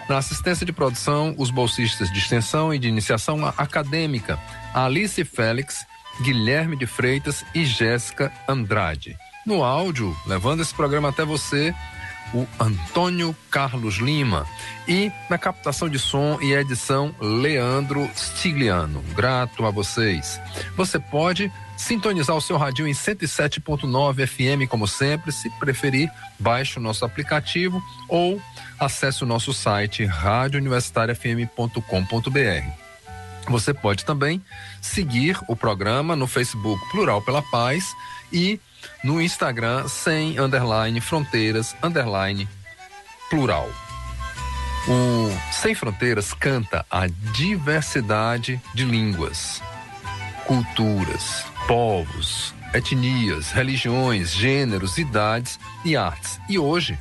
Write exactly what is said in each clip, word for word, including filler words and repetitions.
Na assistência de produção, os bolsistas de extensão e de iniciação acadêmica, Alice Félix, Guilherme de Freitas e Jéssica Andrade. No áudio, levando esse programa até você, o Antônio Carlos Lima. E na captação de som e edição, Leandro Stigliano. Grato a vocês. Você pode sintonizar o seu radinho em cento e sete ponto nove F M, como sempre. Se preferir, baixe o nosso aplicativo ou acesse o nosso site rádio universitária f m ponto com ponto b r. Você pode também seguir o programa no Facebook Plural pela Paz e no Instagram sem underline fronteiras underline plural. O Sem Fronteiras canta a diversidade de línguas, culturas, povos, etnias, religiões, gêneros, idades e artes. E hoje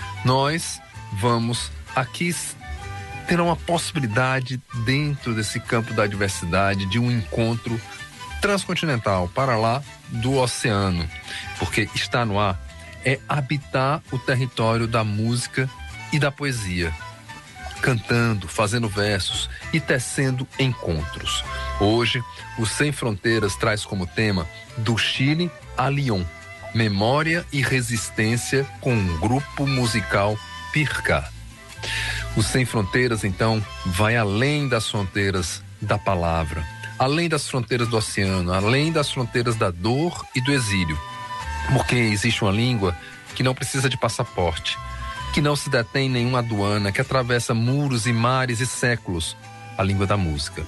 nós vamos aqui ter uma possibilidade dentro desse campo da diversidade de um encontro transcontinental para lá do oceano, porque está no ar é habitar o território da música e da poesia, cantando, fazendo versos e tecendo encontros. Hoje, o Sem Fronteiras traz como tema Do Chile a Lyon, Memória e Resistência com o grupo musical Pirca. O Sem Fronteiras, então, vai além das fronteiras da palavra, além das fronteiras do oceano, além das fronteiras da dor e do exílio. Porque existe uma língua que não precisa de passaporte, que não se detém em nenhuma aduana, que atravessa muros e mares e séculos, a língua da música.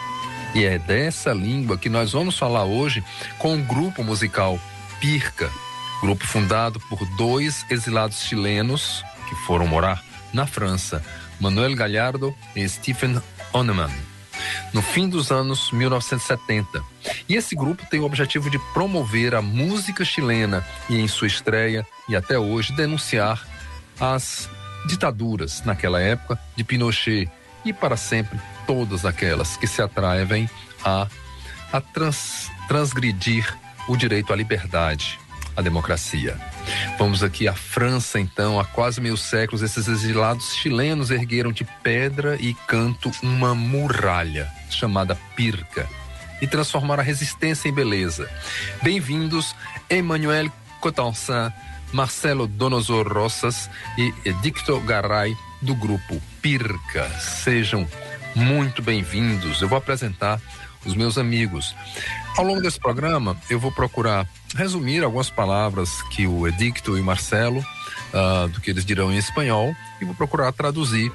E é dessa língua que nós vamos falar hoje com o grupo musical Pirca, grupo fundado por dois exilados chilenos que foram morar na França, Manuel Gallardo e Stephen Oneman, no fim dos anos mil novecentos e setenta. E esse grupo tem o objetivo de promover a música chilena e, em sua estreia e até hoje, denunciar as ditaduras naquela época de Pinochet e para sempre todas aquelas que se atrevem a, a trans, transgredir o direito à liberdade, à democracia. Vamos aqui à França, então. Há quase meio séculos, esses exilados chilenos ergueram de pedra e canto uma muralha chamada Pirca e transformaram a resistência em beleza. Bem-vindos, Emmanuel Cotançin, Marcelo Donoso Rosas e Edicto Garay, do grupo Pirca. Sejam muito bem-vindos. Eu vou apresentar os meus amigos. Ao longo desse programa, eu vou procurar resumir algumas palavras que o Edicto e o Marcelo, uh, do que eles dirão em espanhol, e vou procurar traduzir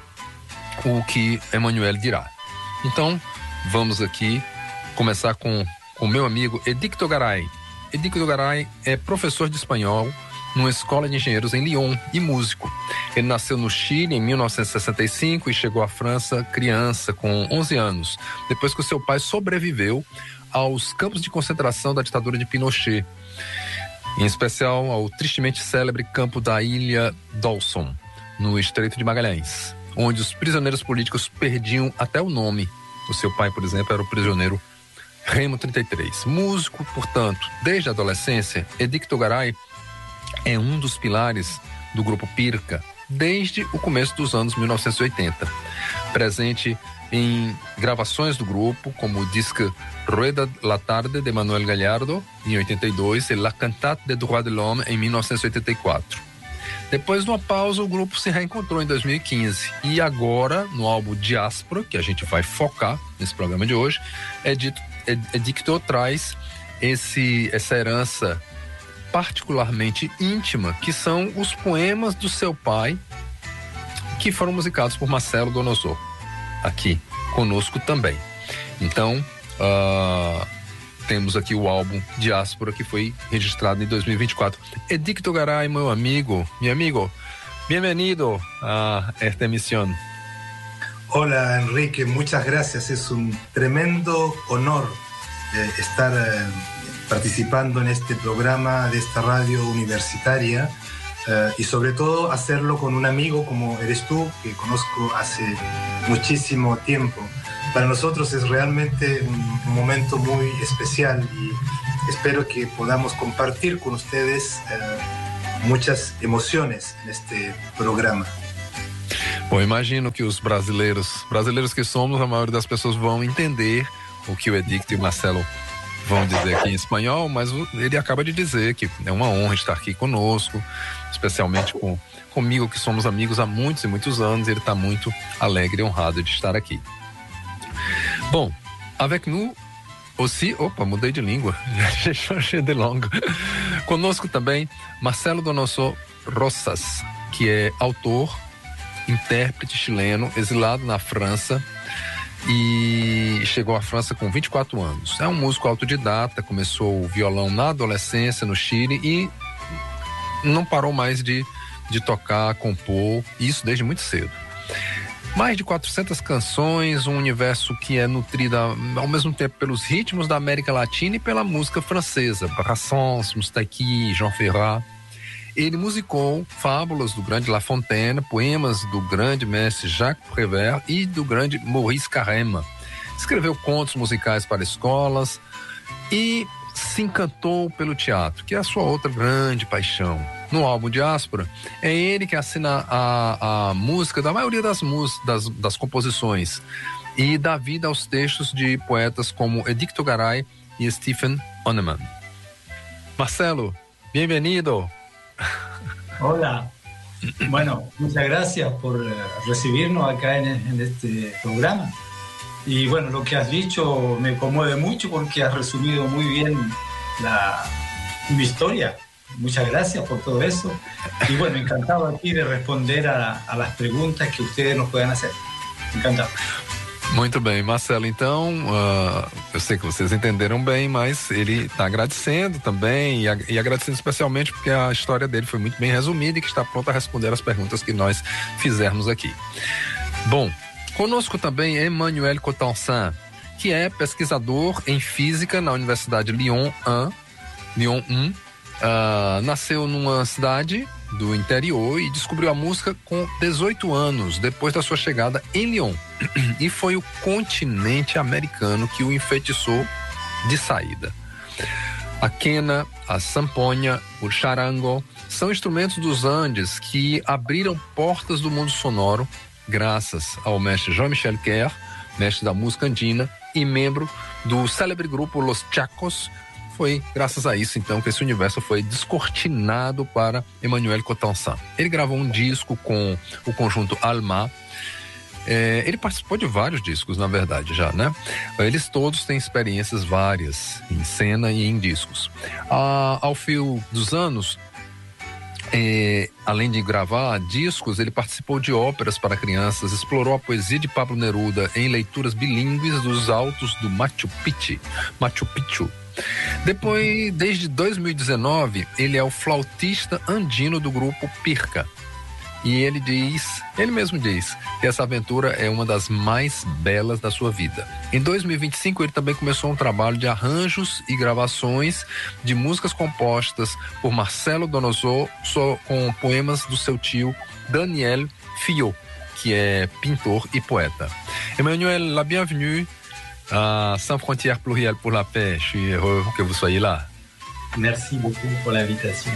o que Emmanuel dirá. Então, vamos aqui começar com o meu amigo Edicto Garay. Edicto Garay é professor de espanhol numa escola de engenheiros em Lyon e músico. Ele nasceu no Chile em mil novecentos e sessenta e cinco e chegou à França criança, com onze anos, depois que o seu pai sobreviveu aos campos de concentração da ditadura de Pinochet, em especial ao tristemente célebre campo da Ilha Dawson, no Estreito de Magalhães, onde os prisioneiros políticos perdiam até o nome. O seu pai, por exemplo, era o prisioneiro Remo trinta e três. Músico, portanto, desde a adolescência, Edicto Garay é um dos pilares do grupo Pirca desde o começo dos anos mil novecentos e oitenta. Presente em gravações do grupo, como o disco Rueda la Tarde, de Manuel Gallardo, em oitenta e dois, e La Cantate des Droits de l'Homme, em mil novecentos e oitenta e quatro. Depois de uma pausa, o grupo se reencontrou em dois mil e quinze. E agora, no álbum Diáspora, que a gente vai focar nesse programa de hoje, Edicto, Edicto traz esse, essa herança particularmente íntima, que são os poemas do seu pai, que foram musicados por Marcelo Donoso, aqui conosco também. Então, uh, temos aqui o álbum Diáspora, que foi registrado em dois mil e vinte e quatro. Edicto Garay, meu amigo, mi amigo, bienvenido a esta emisión. Hola Enrique, muchas gracias. Es un tremendo honor eh, estar eh, participando en este programa de esta radio universitaria eh, y sobre todo hacerlo con un amigo como eres tú, que conozco hace muchísimo tiempo. Para nosotros es realmente un, un momento muy especial y espero que podamos compartir con ustedes eh, muchas emociones en este programa. Bom, imagino que os brasileiros, brasileiros que somos, a maioria das pessoas vão entender o que o Edicto e o Marcelo vão dizer aqui em espanhol, mas ele acaba de dizer que é uma honra estar aqui conosco, especialmente com, comigo, que somos amigos há muitos e muitos anos, e ele está muito alegre e honrado de estar aqui. Bom, avec nous aussi, opa, mudei de língua, j'ai changé de langue. Conosco também Marcelo Donoso Rosas, que é autor, intérprete chileno, exilado na França e chegou à França com vinte e quatro anos. É um músico autodidata, começou o violão na adolescência no Chile e não parou mais de, de tocar, compor, isso desde muito cedo. Mais de quatrocentas canções, um universo que é nutrido ao mesmo tempo pelos ritmos da América Latina e pela música francesa, Brassens, Moustaki, Jean Ferrat. Ele musicou fábulas do grande La Fontaine, poemas do grande mestre Jacques Prévert e do grande Maurice Carême. Escreveu contos musicais para escolas e se encantou pelo teatro, que é a sua outra grande paixão. No álbum Diáspora, é ele que assina a, a música da maioria das, das, das composições e dá vida aos textos de poetas como Edicto Garay e Stephen Honeyman. Marcelo, bem-vindo. Hola, bueno, muchas gracias por recibirnos acá en, en este programa. Y bueno, lo que has dicho me conmueve mucho porque has resumido muy bien la, mi historia. Muchas gracias por todo eso. Y bueno, encantado aquí de responder a, a las preguntas que ustedes nos puedan hacer. Encantado. Muito bem, Marcelo, então, uh, eu sei que vocês entenderam bem, mas ele está agradecendo também e, e agradecendo especialmente porque a história dele foi muito bem resumida e que está pronto a responder as perguntas que nós fizermos aqui. Bom, conosco também é Emmanuel Cotensin, que é pesquisador em física na Universidade Lyon um, Lyon um, uh, nasceu numa cidade do interior e descobriu a música com dezoito anos, depois da sua chegada em Lyon. E foi o continente americano que o enfeitiçou de saída. A quena, a sanfonha, o charango são instrumentos dos Andes que abriram portas do mundo sonoro graças ao mestre Jean-Michel Kerr, mestre da música andina e membro do célebre grupo Los Chacos. Foi graças a isso, então, que esse universo foi descortinado para Emmanuel Cotensin. Ele gravou um disco com o conjunto Alma. É, ele participou de vários discos, na verdade, já, né? Eles todos têm experiências várias em cena e em discos. Ah, ao fio dos anos, é, além de gravar discos, ele participou de óperas para crianças, explorou a poesia de Pablo Neruda em leituras bilíngues dos altos do Machu Picchu. Machu Picchu. Depois, desde dois mil e dezenove, ele é o flautista andino do grupo Pirca. E ele diz, ele mesmo diz, que essa aventura é uma das mais belas da sua vida. Em dois mil e vinte e cinco, ele também começou um trabalho de arranjos e gravações de músicas compostas por Marcelo Donoso com poemas do seu tio Daniel Fillot, que é pintor e poeta. Emmanuel, la bienvenue à Sans Frontières Plurielles pour la Paix. Je suis heureux que vous soyez là. Merci beaucoup pour l'invitation.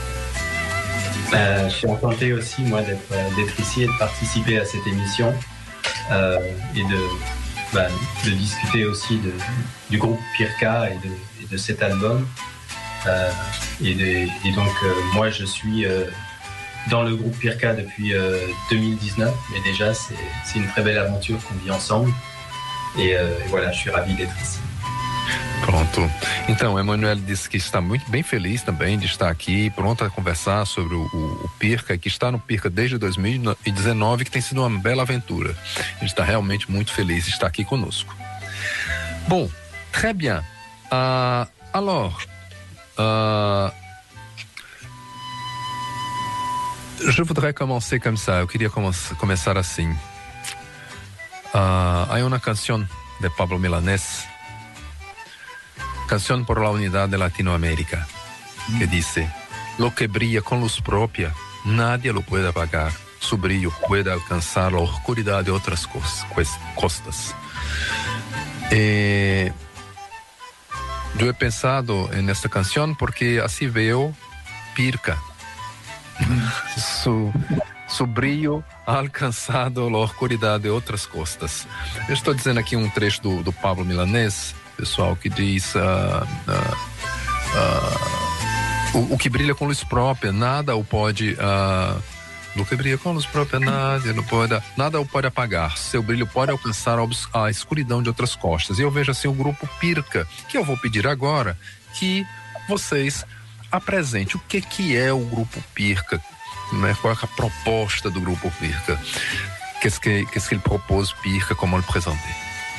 Euh, je suis enchanté aussi, moi, d'être, d'être ici et de participer à cette émission euh, et de, bah, de discuter aussi de, du groupe Pirca et de, et de cet album. Euh, et, de, et donc, euh, moi, je suis euh, dans le groupe Pirca depuis euh, deux mille dix-neuf, mais déjà, c'est, c'est une très belle aventure qu'on vit ensemble. E, uh, e voilà, je suis ravi d'être ici. Pronto. Então, Emmanuel disse que está muito bem feliz também de estar aqui, pronto a conversar sobre o, o, o Pirca, que está no Pirca desde dois mil e dezenove, que tem sido uma bela aventura. Ele está realmente muito feliz de estar aqui conosco. Bon, très bien. Uh, alors, uh, je voudrais commencer comme ça. Eu queria come- começar assim. Uh, hay una canción de Pablo Milanés, Canción por la Unidad de Latinoamérica, que dice: lo que brilla con luz propia, nadie lo puede apagar. Su brillo puede alcanzar la oscuridad de otras cos- costas. Eh, yo he pensado en esta canción porque así veo Pirca. su, seu brilho ha alcançado a oscuridade de outras costas. Eu estou dizendo aqui um trecho do, do Pablo Milanés, pessoal, que diz uh, uh, uh, o, o que brilha com luz própria, nada o pode... Uh, o que brilha com luz própria, nada, não pode, nada o pode apagar. Seu brilho pode alcançar a, a escuridão de outras costas. E eu vejo assim o grupo Pirca, que eu vou pedir agora que vocês apresentem o que, que é o grupo Pirca, né? Qual é a proposta do grupo Pirca. Qu'est-ce que, qu'est-ce qu'il propose Pirca, comment le présenter?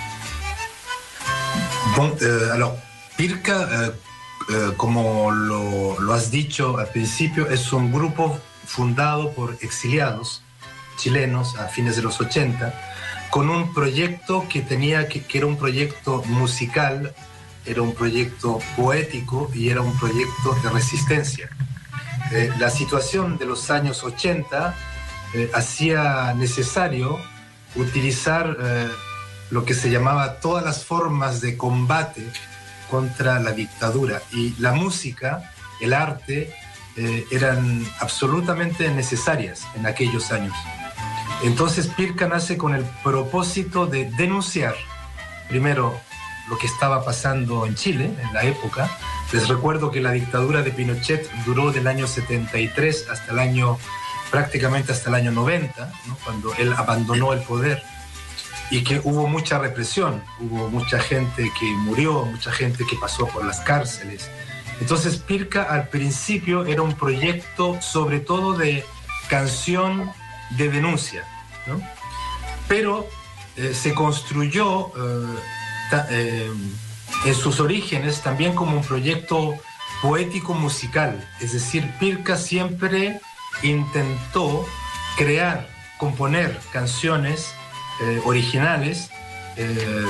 Bon, euh, alors, Pirca, euh, euh, como lo, lo has dicho al principio, es un grupo fundado por exiliados chilenos a fines de los ochenta, con un proyecto que tenía que, que era un proyecto musical, era un proyecto poético y era un proyecto de resistencia. Eh, la situación de los años ochenta eh, hacía necesario utilizar eh, lo que se llamaba todas las formas de combate contra la dictadura, y la música, el arte, Eh, eran absolutamente necesarias en aquellos años. Entonces Pirca nace con el propósito de denunciar primero lo que estaba pasando en Chile en la época. Les recuerdo que la dictadura de Pinochet duró del año setenta y tres hasta el año, prácticamente hasta el año noventa, ¿no? Cuando él abandonó el poder, y que hubo mucha represión, hubo mucha gente que murió, mucha gente que pasó por las cárceles. Entonces Pirca al principio era un proyecto sobre todo de canción de denuncia, ¿no? Pero eh, se construyó eh, ta, eh, en sus orígenes también como un proyecto poético musical. Es decir, Pirca siempre intentó crear, componer canciones eh, originales eh,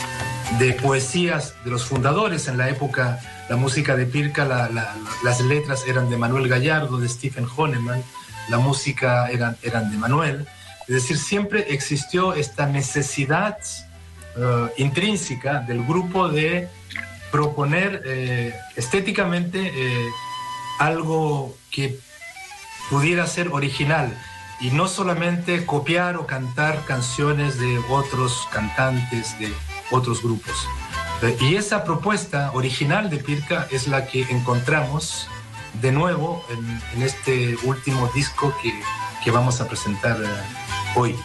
de poesías de los fundadores. En la época, la música de Pirca, la, la, las letras eran de Manuel Gallardo, de Stephen Honeman, la música eran, eran de Manuel. Es decir, siempre existió esta necesidad uh, intrínseca del grupo de proponer eh, estéticamente eh, algo que pudiera ser original, y no solamente copiar o cantar canciones de otros cantantes, de otros grupos. Y esa propuesta original de Pirca es la que encontramos de nuevo en, en este último disco que, que vamos a presentar uh, hoy.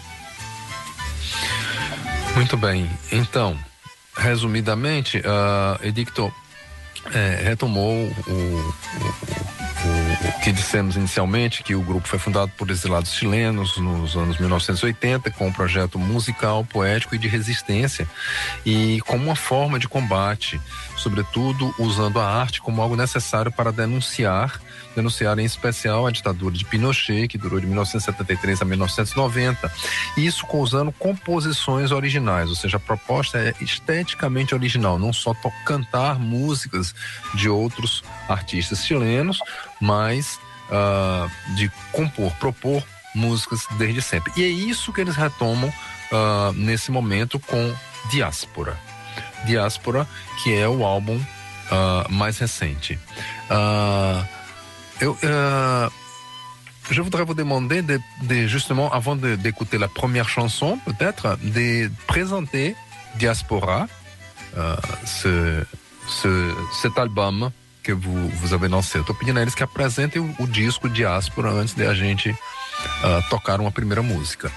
Muito bem. Então, resumidamente, uh, Edicto é, retomou o, o, o, o que dissemos inicialmente, que o grupo foi fundado por exilados chilenos nos anos mil novecentos e oitenta, com um projeto musical, poético e de resistência, e como uma forma de combate, sobretudo usando a arte como algo necessário para denunciar, denunciar em especial a ditadura de Pinochet, que durou de mil novecentos e setenta e três a mil novecentos e noventa, e isso usando composições originais, ou seja, a proposta é esteticamente original, não só cantar músicas de outros artistas chilenos, mas uh, de compor, propor músicas desde sempre. E é isso que eles retomam uh, nesse momento com Diáspora. Diáspora, que é o álbum uh, mais recente. Uh, eu, uh, je voudrais vous demander de, de justement, avant de, d'écouter la première chanson, peut-être, de présenter Diaspora, uh, ce, ce, cet album que vous, vous avez lancé. Eu tô pedindo a eles que apresentem o, o disco Diáspora antes de a gente uh, tocar uma primeira música.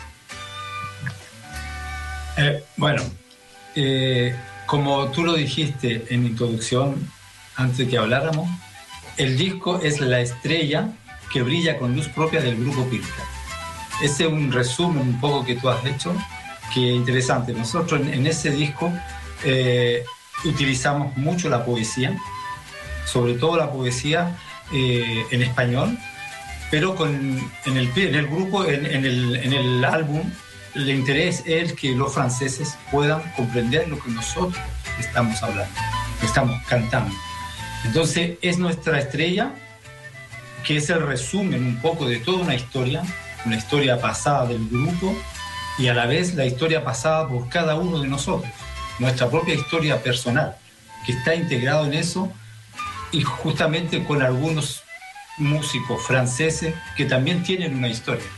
Eh, bueno, eh, como tú lo dijiste en introducción, antes de que habláramos, el disco es la estrella que brilla con luz propia del grupo Pirca. Ese es un resumen un poco que tú has hecho, que es interesante. Nosotros en, en ese disco eh, utilizamos mucho la poesía, sobre todo la poesía eh, en español, pero con, en, el, en el grupo, en, en, el, en el álbum, el interés es que los franceses puedan comprender lo que nosotros estamos hablando, estamos cantando. Entonces es nuestra estrella, que es el resumen un poco de toda una historia, una historia pasada del grupo y a la vez la historia pasada por cada uno de nosotros, nuestra propia historia personal, que está integrado en eso, y justamente con algunos músicos franceses que también tienen una historia.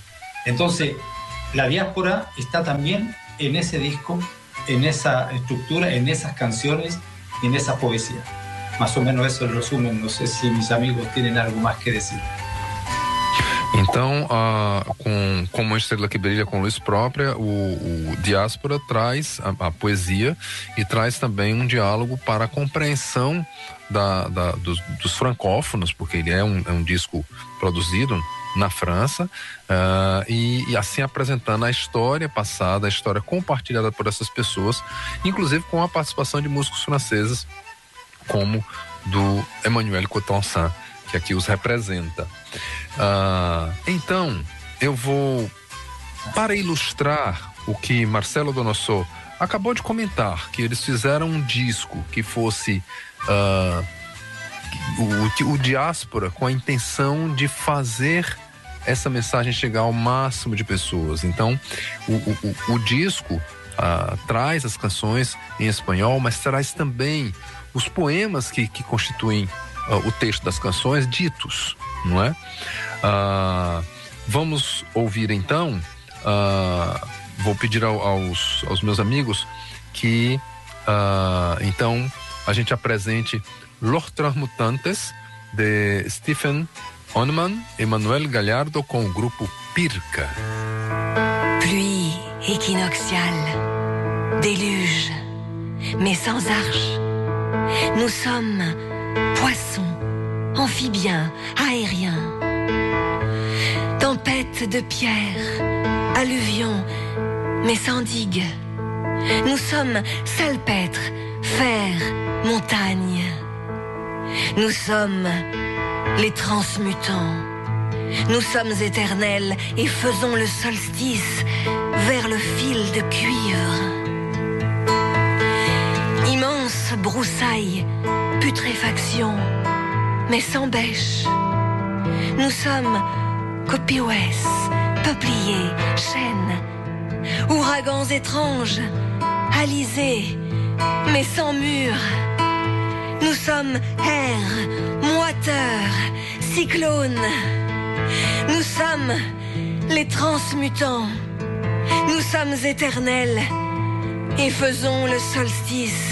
Entonces, la diáspora está también en ese disco, en esa estructura, en esas canciones y en esa poesía. Más o menos eso es el resumen. No sé si mis amigos tienen algo más que decir. Então, uh, com, como a Estrela que Brilha com Luz Própria, o, o Diáspora traz a, a poesia e traz também um diálogo para a compreensão da, da, dos, dos francófonos, porque ele é um, é um disco produzido na França, uh, e, e assim apresentando a história passada, a história compartilhada por essas pessoas, inclusive com a participação de músicos franceses, como do Emmanuel Coutansin, que aqui os representa. Uh, então, eu vou, para ilustrar o que Marcelo Donoso acabou de comentar, que eles fizeram um disco que fosse uh, o, o Diáspora com a intenção de fazer essa mensagem chegar ao máximo de pessoas. Então, o, o, o disco uh, traz as canções em espanhol, mas traz também os poemas que, que constituem uh, o texto das canções ditos, não é? Uh, vamos ouvir então, uh, vou pedir ao, aos, aos meus amigos que uh, então a gente apresente Los Transmutantes de Stephen Honneman e Manuel Gallardo com o grupo Pirca. Pluie équinoxiale, déluge, mais sans arche. Nous sommes poissons, amphibiens, aériens. Tempête de pierre, alluvions, mais sans digue. Nous sommes salpêtre, fer, montagne. Nous sommes les transmutants. Nous sommes éternels et faisons le solstice vers le fil de cuivre. Immense broussaille, putréfaction, mais sans bêche. Nous sommes copiouès, peupliers, chênes, ouragans étranges, alizés, mais sans murs. Nous sommes air, moiteur, cyclone. Nous sommes les transmutants. Nous sommes éternels et faisons le solstice